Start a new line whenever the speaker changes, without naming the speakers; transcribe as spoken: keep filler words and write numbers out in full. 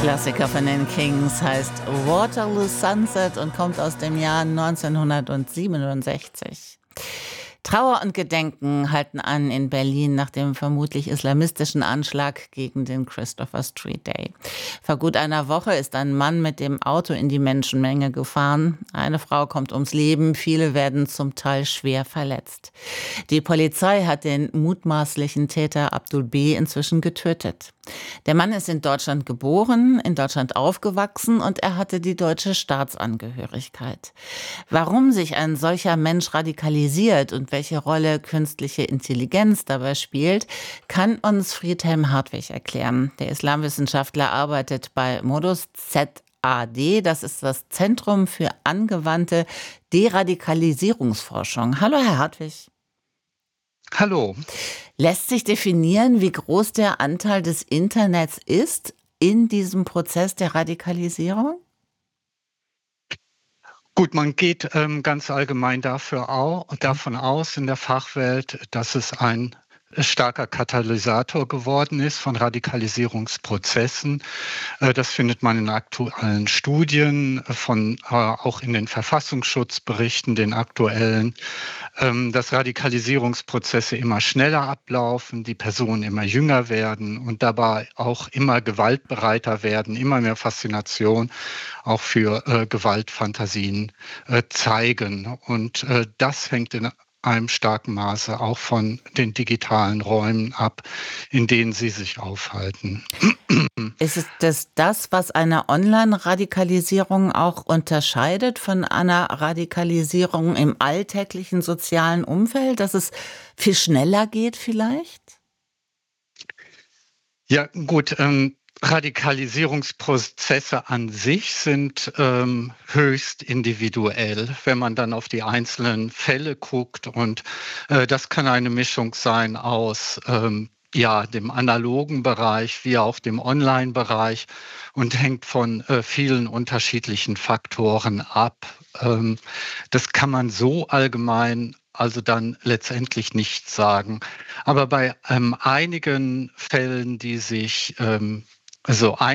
Klassiker von den Kings heißt Waterloo Sunset und kommt aus dem Jahr neunzehnhundertsiebenundsechzig. Trauer und Gedenken halten an in Berlin nach dem vermutlich islamistischen Anschlag gegen den Christopher Street Day. Vor gut einer Woche ist ein Mann mit dem Auto in die Menschenmenge gefahren. Eine Frau kommt ums Leben, viele werden zum Teil schwer verletzt. Die Polizei hat den mutmaßlichen Täter Abdul B. inzwischen getötet. Der Mann ist in Deutschland geboren, in Deutschland aufgewachsen und er hatte die deutsche Staatsangehörigkeit. Warum sich ein solcher Mensch radikalisiert und welche Rolle künstliche Intelligenz dabei spielt, kann uns Friedhelm Hartwig erklären. Der Islamwissenschaftler arbeitet bei Modus Z A D, das ist das Zentrum für angewandte Deradikalisierungsforschung. Hallo, Herr Hartwig.
Hallo.
Lässt sich definieren, wie groß der Anteil des Internets ist in diesem Prozess der Radikalisierung?
Gut, man geht ähm, ganz allgemein dafür au davon aus in der Fachwelt, dass es ein starker Katalysator geworden ist von Radikalisierungsprozessen. Äh, das findet man in aktuellen Studien, von äh, auch in den Verfassungsschutzberichten, den aktuellen, ähm, dass Radikalisierungsprozesse immer schneller ablaufen, die Personen immer jünger werden und dabei auch immer gewaltbereiter werden, immer mehr Faszination auch für äh, Gewaltfantasien äh, zeigen. Und äh, das hängt in einem starken Maße auch von den digitalen Räumen ab, in denen sie sich aufhalten.
Ist es das, das, was eine Online-Radikalisierung auch unterscheidet von einer Radikalisierung im alltäglichen sozialen Umfeld, dass es viel schneller geht vielleicht?
Ja, gut. Ähm, Radikalisierungsprozesse an sich sind ähm, höchst individuell, wenn man dann auf die einzelnen Fälle guckt. Und äh, das kann eine Mischung sein aus ähm, ja, dem analogen Bereich wie auch dem Online-Bereich und hängt von äh, vielen unterschiedlichen Faktoren ab. Ähm, das kann man so allgemein also dann letztendlich nicht sagen. Aber bei ähm, einigen Fällen, die sich ähm, so